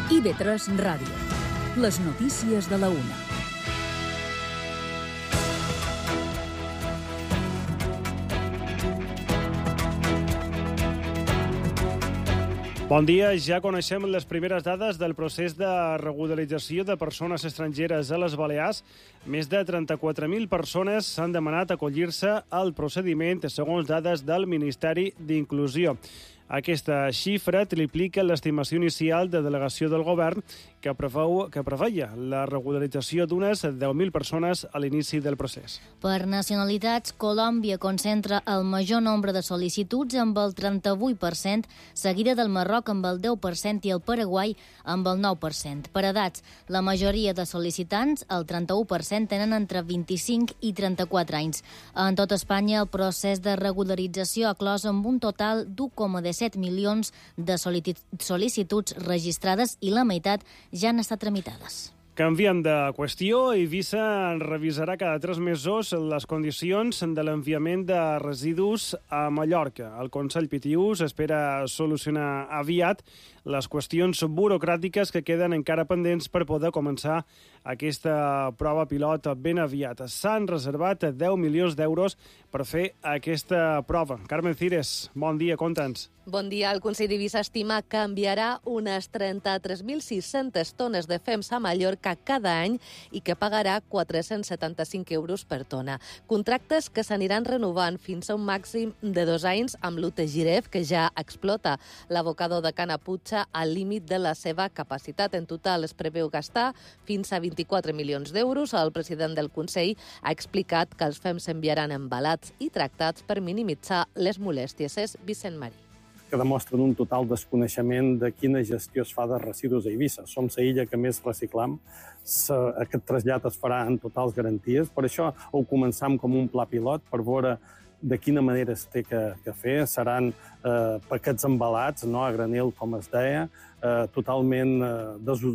IB3 Ràdio. Les notícies de la una. Bon dia, ja coneixem les primeres dades del procés de regularització de persones estrangeres a les Balears. Més de 34.000 persones s'han demanat acollir-se al procediment segons dades del Ministeri d'Inclusió. Aquesta xifra triplica l'estimació inicial de delegació del govern que preveia la regularització d'unes 10.000 persones a l'inici del procés. Per nacionalitats, Colòmbia concentra el major nombre de sol·licituds amb el 38%, seguida del Marroc amb el 10% i el Paraguai amb el 9%. Per edats, la majoria de sol·licitants, el 31%, tenen entre 25 i 34 anys. En tot Espanya, el procés de regularització ha clos amb un total d'1,17 milions de sol·licituds registrades i la meitat ja han estat tramitades. Canviem de qüestió. Eivissa revisarà cada 3 mesos les condicions de l'enviament de residus a Mallorca. El Consell Pitiús espera solucionar aviat les qüestions burocràtiques que queden encara pendents per poder començar aquesta prova pilot ben aviat. S'han reservat 10 milions d'euros per fer aquesta prova. Carmen Cires, bon dia, conta'ns. Bon dia. El Consell d'Eivissa estima que enviarà unes 33.600 tones de fems a Mallorca cada any i que pagarà 475 euros per tona. Contractes que s'aniran renovant fins a un màxim de 2 anys amb l'UTGIREF, que ja explota l'abocador de Canaputxa al límit de la seva capacitat. En total es preveu gastar fins a 24 milions d'euros. El president del Consell ha explicat que els fems s'enviaran embalats i tractats per minimitzar les molèsties. És Vicent Marí. Que demostren un total desconeixement de quina gestió es fa de residus a Eivissa. Som la illa que més reciclam. Aquest trasllat es farà en totals garanties. Per això ho començam com un pla pilot per veure de quina manera es té que fer. Seran paquets embalats, no a granel, com es deia, totalment